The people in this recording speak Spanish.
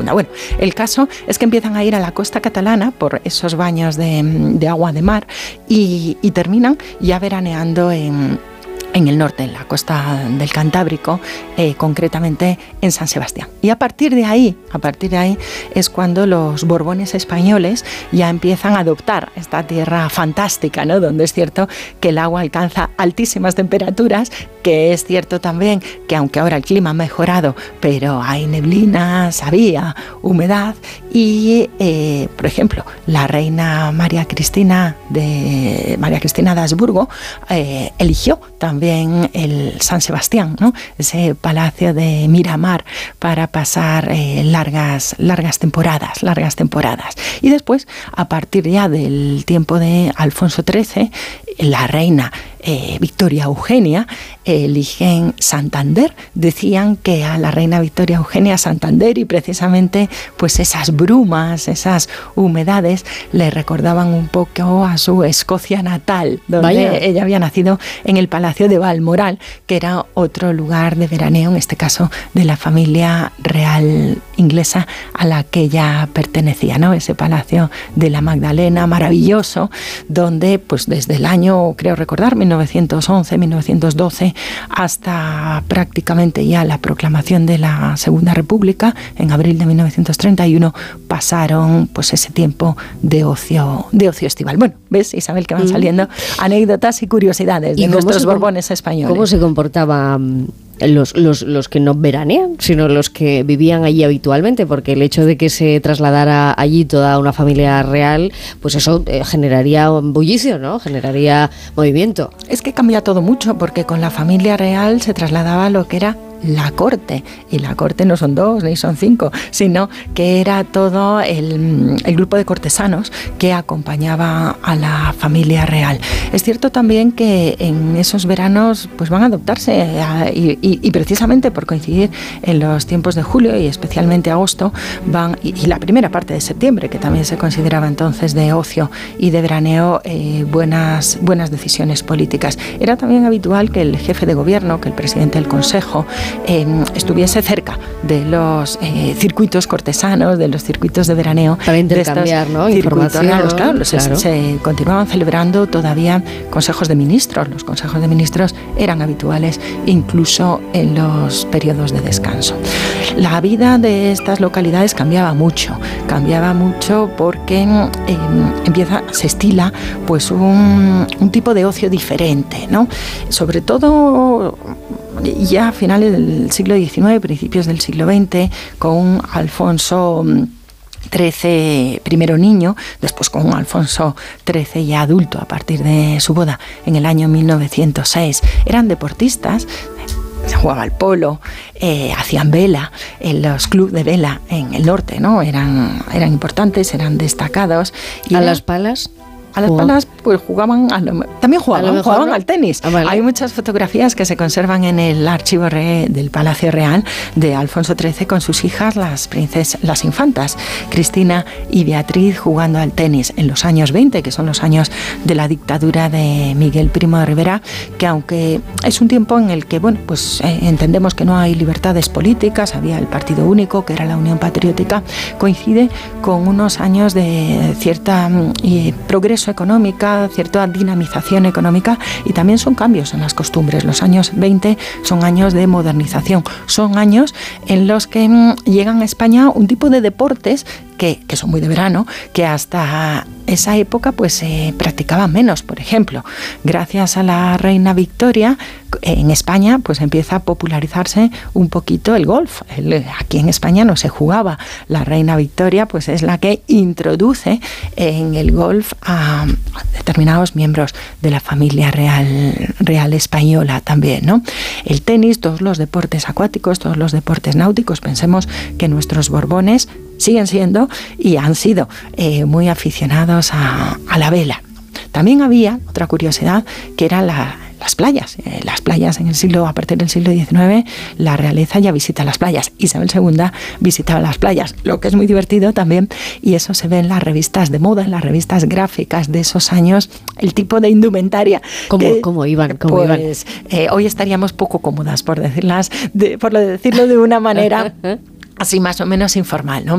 segunda. Bueno, el caso es que empiezan a ir a la costa catalana por esos baños de agua de mar y terminan ya veraneando en el norte, en la costa del Cantábrico, concretamente en San Sebastián. Y a partir de ahí es cuando los Borbones españoles ya empiezan a adoptar esta tierra fantástica, ¿no? Donde es cierto que el agua alcanza altísimas temperaturas, que es cierto también que aunque ahora el clima ha mejorado, pero hay neblinas, había humedad y, por ejemplo, la reina María Cristina de Habsburgo eligió también el San Sebastián, ¿no? Ese palacio de Miramar para pasar largas temporadas. Y después, a partir ya del tiempo de Alfonso XIII, la reina Victoria Eugenia eligen Santander. Decían que a la reina Victoria Eugenia Santander y precisamente pues esas brumas, esas humedades le recordaban un poco a su Escocia natal, donde ella había nacido en el Palacio de Balmoral, que era otro lugar de veraneo, en este caso de la familia real inglesa a la que ella pertenecía, ¿no? Ese Palacio de la Magdalena maravilloso, donde pues desde el año, creo recordar, 1911, 1912, hasta prácticamente ya la proclamación de la Segunda República, en abril de 1931, pasaron pues ese tiempo de ocio estival. Bueno, ¿ves, Isabel, que van saliendo anécdotas y curiosidades de nuestros Borbones españoles? ¿Cómo se comportaban los que no veranean, sino los que vivían allí habitualmente? Porque el hecho de que se trasladara allí toda una familia real, pues eso generaría un bullicio, ¿no? Generaría movimiento. Es que cambia todo mucho, porque con la familia real se trasladaba lo que era la corte, y la corte no son 2 ni son 5, sino que era todo el grupo de cortesanos que acompañaba a la familia real. Es cierto también que en esos veranos pues van a adoptarse y precisamente por coincidir en los tiempos de julio y especialmente agosto y la primera parte de septiembre, que también se consideraba entonces de ocio y de veraneo, buenas decisiones políticas. Era también habitual que el jefe de gobierno, que el presidente del Consejo, estuviese cerca de los circuitos cortesanos, de los circuitos de veraneo. Para intercambiar, ¿no? Información. Claro. Se continuaban celebrando todavía consejos de ministros. Los consejos de ministros eran habituales incluso en los periodos de descanso. La vida de estas localidades cambiaba mucho porque se estila pues un tipo de ocio diferente, ¿no? Sobre todo ya a finales del siglo XIX, principios del siglo XX, con Alfonso XIII, primero niño, después con Alfonso XIII ya adulto a partir de su boda en el año 1906. Eran deportistas, se jugaba al polo, hacían vela en los clubes de vela en el norte, ¿no? Eran importantes, eran destacados. Y ¿a las palas? A las palas pues jugaban al tenis. Vale. Hay muchas fotografías que se conservan en el archivo del Palacio Real de Alfonso XIII con sus hijas, las infantas Cristina y Beatriz, jugando al tenis en los años 20, que son los años de la dictadura de Miguel Primo de Rivera, que aunque es un tiempo en el que entendemos que no hay libertades políticas, había el partido único, que era la Unión Patriótica, coincide con unos años de cierta progreso económica, cierta dinamización económica, y también son cambios en las costumbres. Los años 20 son años de modernización, son años en los que llegan a España un tipo de deportes que son muy de verano, que hasta esa época pues se practicaban menos. Por ejemplo, gracias a la reina Victoria, en España pues empieza a popularizarse un poquito el golf. Aquí en España no se jugaba. La reina Victoria pues es la que introduce en el golf a determinados miembros de la familia real española también, ¿no? El tenis, todos los deportes acuáticos, todos los deportes náuticos. Pensemos que nuestros Borbones siguen siendo y han sido muy aficionados a la vela. También había otra curiosidad, que eran las playas. Las playas a partir del siglo XIX, la realeza ya visita las playas. Isabel II visitaba las playas, lo que es muy divertido también, y eso se ve en las revistas de moda, en las revistas gráficas de esos años, el tipo de indumentaria. ¿Cómo iban? Hoy estaríamos poco cómodas, por decirlo de una manera así más o menos informal, ¿no?